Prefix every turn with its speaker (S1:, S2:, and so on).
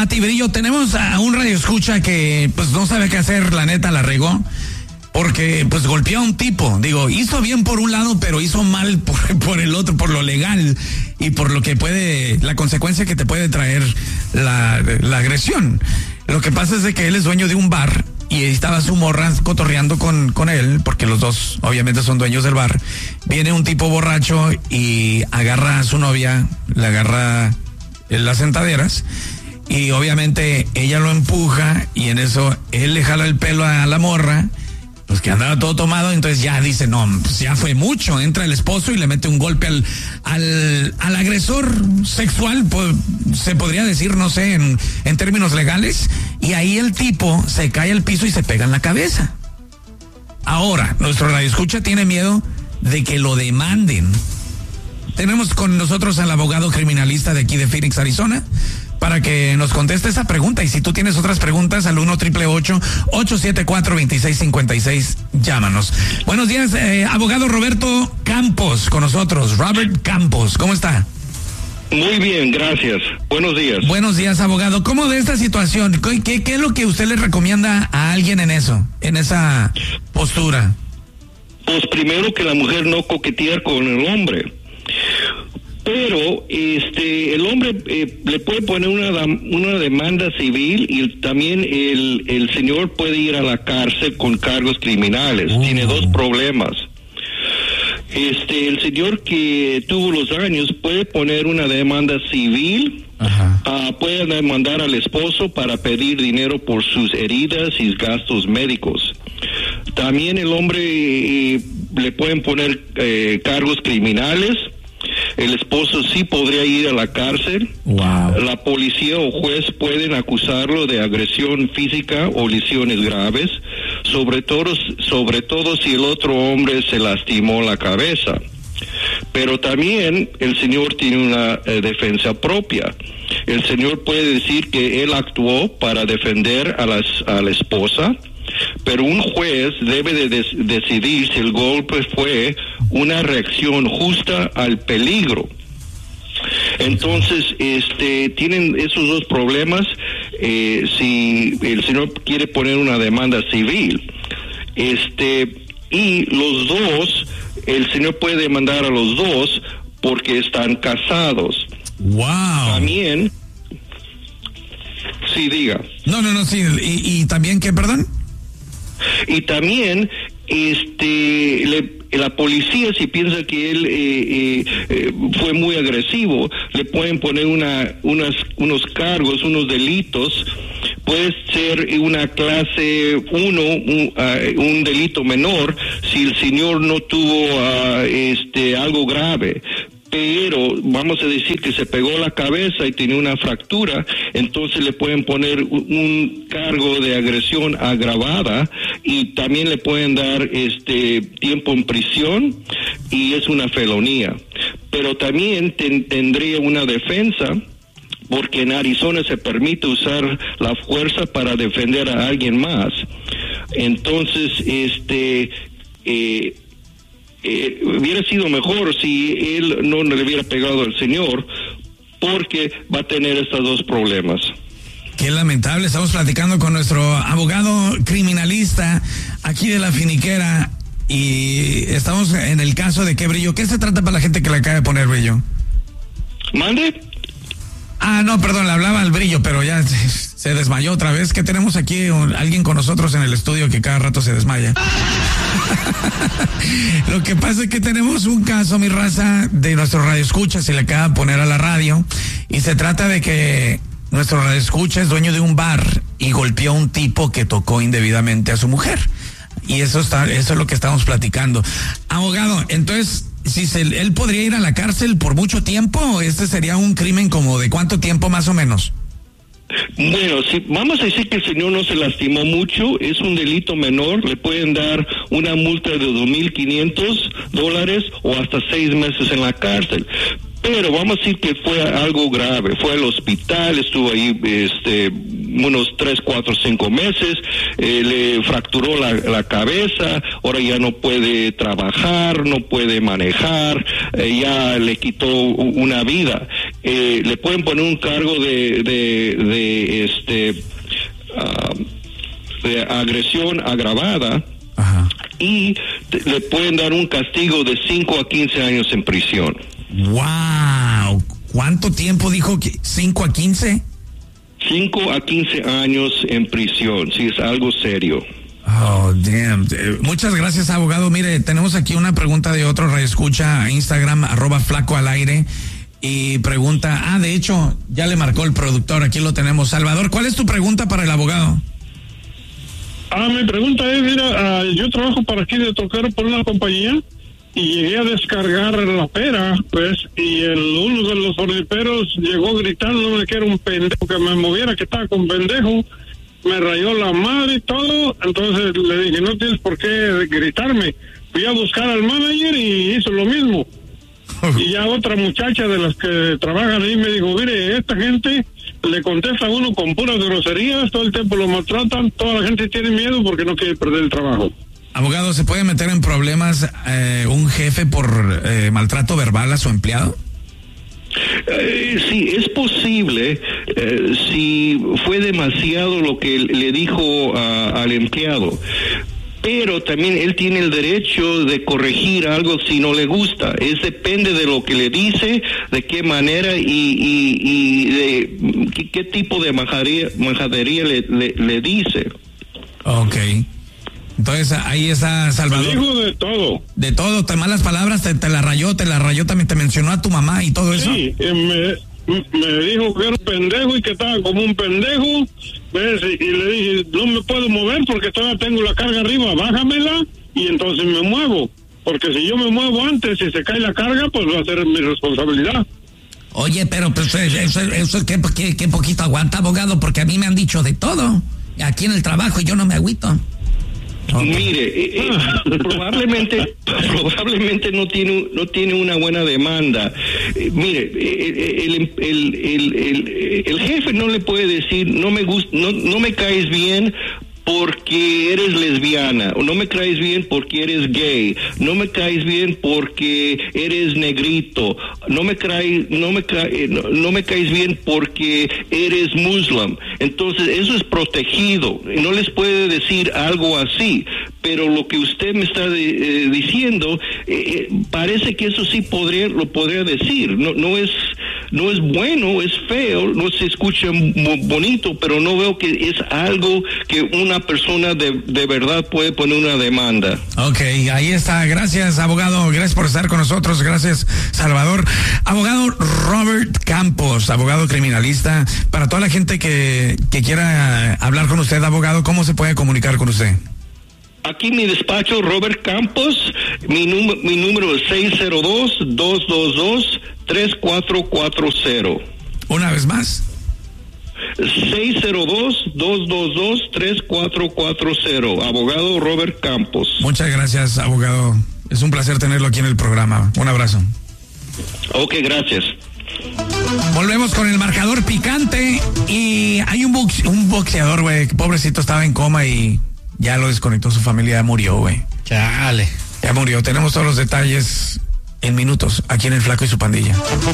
S1: Pati Brillo, tenemos a un radioescucha que pues no sabe qué hacer, la neta la regó, porque pues golpeó a un tipo. Digo, hizo bien por un lado, pero hizo mal por el otro, por lo legal y por lo que puede, la consecuencia que te puede traer la agresión. Lo que pasa es de que él es dueño de un bar y estaba su morra cotorreando con él, porque los dos obviamente son dueños del bar. Viene un tipo borracho y agarra a su novia, le agarra en las sentaderas y obviamente ella lo empuja y en eso él le jala el pelo a la morra, pues que andaba todo tomado. Entonces ya dice, no, pues ya fue mucho. Entra el esposo y le mete un golpe al agresor sexual, pues, se podría decir, no sé, en términos legales, y ahí el tipo se cae al piso y se pega en la cabeza. Ahora, nuestro radioescucha tiene miedo de que lo demanden. Tenemos con nosotros al abogado criminalista de aquí de Phoenix, Arizona, para que nos conteste esa pregunta. Y si tú tienes otras preguntas, al 1-888-874-2656, llámanos. Buenos días, abogado Roberto Campos con nosotros. Robert Campos, ¿cómo está?
S2: Muy bien, gracias. Buenos días.
S1: Buenos días, abogado. ¿Cómo de esta situación? ¿Qué es lo que usted le recomienda a alguien en esa postura?
S2: Pues primero que la mujer no coquetea con el hombre. Pero el hombre le puede poner una demanda civil y también el señor puede ir a la cárcel con cargos criminales. Tiene dos problemas. El señor que tuvo los daños puede poner una demanda civil. Puede demandar al esposo para pedir dinero por sus heridas y gastos médicos. También el hombre le pueden poner cargos criminales. El esposo sí podría ir a la cárcel.
S1: Wow.
S2: La policía o juez pueden acusarlo de agresión física o lesiones graves, sobre todo si el otro hombre se lastimó la cabeza. Pero también el señor tiene una defensa propia. El señor puede decir que él actuó para defender a la esposa, pero un juez debe de decidir si el golpe fue una reacción justa al peligro. Entonces, tienen esos dos problemas. Si el señor quiere poner una demanda civil, y los dos, el señor puede demandar a los dos porque están casados.
S1: Wow.
S2: También, sí, diga.
S1: No, sí. ¿Y también qué, perdón?
S2: Y también, la policía, si piensa que él fue muy agresivo, le pueden poner unos cargos, unos delitos. Puede ser una clase 1, un delito menor, si el señor no tuvo algo grave. Pero vamos a decir que se pegó la cabeza y tenía una fractura, entonces le pueden poner un cargo de agresión agravada y también le pueden dar tiempo en prisión y es una felonía. Pero también tendría una defensa, porque en Arizona se permite usar la fuerza para defender a alguien más. Entonces, hubiera sido mejor si él no le hubiera pegado al señor, porque va a tener estos dos problemas.
S1: Qué lamentable. Estamos platicando con nuestro abogado criminalista aquí de la Finiquera y estamos en el caso de qué, Brillo. ¿Qué se trata para la gente que le acaba de poner, Brillo?
S2: ¿Mande?
S1: No, perdón, le hablaba al Brillo, pero ya se desmayó otra vez. Que tenemos aquí alguien con nosotros en el estudio que cada rato se desmaya. Lo que pasa es que tenemos un caso, mi raza, de nuestro radioescucha, se le acaba de poner a la radio, y se trata de que nuestro radioescucha es dueño de un bar y golpeó a un tipo que tocó indebidamente a su mujer. Y eso es lo que estamos platicando. Abogado, entonces, él podría ir a la cárcel por mucho tiempo, ¿o sería un crimen como de cuánto tiempo más o menos?
S2: Bueno, si vamos a decir que el señor no se lastimó mucho, es un delito menor, le pueden dar una multa de $2,500 o hasta 6 meses en la cárcel. Pero vamos a decir que fue algo grave, fue al hospital, estuvo ahí unos 3, 4, 5 meses, le fracturó la cabeza, ahora ya no puede trabajar, no puede manejar, ya le quitó una vida. le pueden poner un cargo de agresión agravada.
S1: Ajá.
S2: Y le pueden dar un castigo de 5 a 15 años en prisión.
S1: ¡Wow! ¿Cuánto tiempo dijo que 5 a 15?
S2: 5 a 15 años en prisión, sí, es algo serio.
S1: Oh, damn. Muchas gracias, abogado. Mire, tenemos aquí una pregunta de otro radioescucha, Instagram, @flacoalaire, y pregunta, de hecho, ya le marcó el productor, aquí lo tenemos. Salvador, ¿cuál es tu pregunta para el abogado?
S3: Mi pregunta es, mira, yo trabajo para aquí de troquero por una compañía y llegué a descargar la pera, pues, y uno de los forniperos llegó gritándome que era un pendejo, que me moviera, que estaba con pendejo, me rayó la madre y todo. Entonces le dije, no tienes por qué gritarme. Fui a buscar al manager y hizo lo mismo. Y ya otra muchacha de las que trabajan ahí me dijo, mire, esta gente le contesta a uno con puras groserías, todo el tiempo lo maltratan, toda la gente tiene miedo porque no quiere perder el trabajo.
S1: Abogado, ¿se puede meter en problemas un jefe por maltrato verbal a su empleado?
S2: Sí, es posible si fue demasiado lo que le dijo al empleado. Pero también él tiene el derecho de corregir algo si no le gusta. Depende de lo que le dice, de qué manera y de qué tipo de majadería le dice.
S1: Ok. Entonces ahí está Salvador.
S3: Dijo de todo.
S1: De todo, malas palabras, te la rayó, también te mencionó a tu mamá y todo eso.
S3: Sí, me dijo que era un pendejo y que estaba como un pendejo, ¿ves? Y le dije, no me puedo mover porque todavía tengo la carga arriba, bájamela y entonces me muevo, porque si yo me muevo antes y se cae la carga, pues va a ser mi responsabilidad. Oye,
S1: pero pues eso qué poquito aguanta, abogado, porque a mí me han dicho de todo aquí en el trabajo y yo no me agüito.
S2: Okay. Mire, probablemente no tiene una buena demanda. Mire, el jefe no le puede decir no me caes bien porque eres lesbiana, o no me caes bien porque eres gay, no me caes bien porque eres negrito, no me caes bien porque eres muslim. Entonces eso es protegido, no les puede decir algo así, pero lo que usted me está diciendo parece que eso sí lo podría decir. No es bueno, es feo, no se escucha bonito, pero no veo que es algo que una persona de verdad puede poner una demanda.
S1: Ok, ahí está. Gracias, abogado. Gracias por estar con nosotros. Gracias, Salvador. Abogado Robert Campos, abogado criminalista. Para toda la gente que quiera hablar con usted, abogado, ¿cómo se puede comunicar con usted?
S2: Aquí mi despacho, Robert Campos, mi número es 602-222-3440.
S1: Una vez más.
S2: 602-222-3440. Abogado Robert Campos.
S1: Muchas gracias, abogado. Es un placer tenerlo aquí en el programa. Un abrazo.
S2: Ok, gracias.
S1: Volvemos con el marcador picante y hay un boxeador, güey, pobrecito, estaba en coma y ya lo desconectó su familia, ya murió, güey.
S4: Chale.
S1: Ya murió. Tenemos todos los detalles en minutos aquí en El Flaco y su Pandilla.